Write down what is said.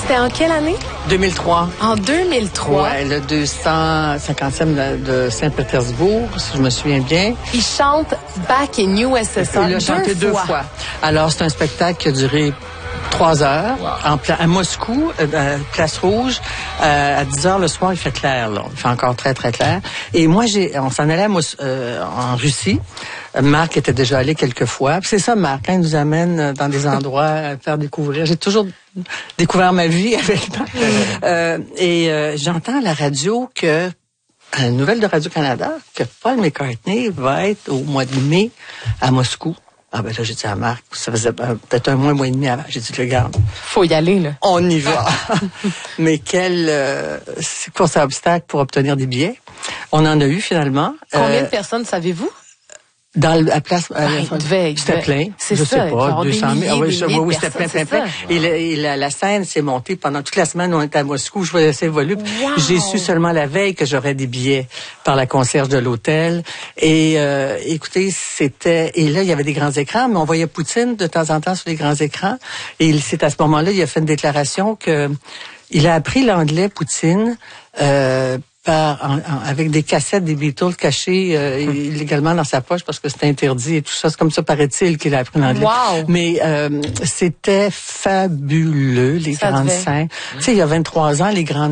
C'était en quelle année? 2003. En 2003. Ouais, le 250e de Saint-Pétersbourg, si je me souviens bien. Il chante Back in USSR. Il l'a chanté deux fois. Alors, c'est un spectacle qui a duré 3 heures. À Moscou, Place Rouge, à 10 heures le soir, il fait clair, là. Il fait encore très, très clair. Et moi, on s'en allait en Russie. Marc était déjà allé quelques fois. Puis c'est ça, Marc, il nous amène dans des endroits à faire découvrir. J'ai toujours découvert ma vie avec Marc. J'entends à la radio à la nouvelle de Radio-Canada, que Paul McCartney va être au mois de mai à Moscou. Ah ben là, j'ai dit à Marc, ça faisait peut-être un mois et demi avant. J'ai dit, regarde. Faut y aller, là. On y va. Mais c'est quoi cet obstacle pour obtenir des billets? On en a eu finalement. Combien de personnes savez-vous? Dans la place, c'était plein. C'est je ça, sais pas, 200 000. Oui, c'était plein. Et la scène s'est montée pendant toute la semaine. On était à Moscou. Je voyais assez voluble. Wow. J'ai su seulement la veille que j'aurais des billets par la concierge de l'hôtel. Et écoutez, et là, il y avait des grands écrans, mais on voyait Poutine de temps en temps sur les grands écrans. Et c'est à ce moment-là, il a fait une déclaration il a appris l'anglais, Poutine, avec des cassettes des Beatles cachées illégalement dans sa poche parce que c'était interdit et tout ça. C'est comme ça, paraît-il, qu'il a appris l'anglais. Wow. Mais c'était fabuleux, les grandes scènes. Tu sais, il y a 23 ans, les grandes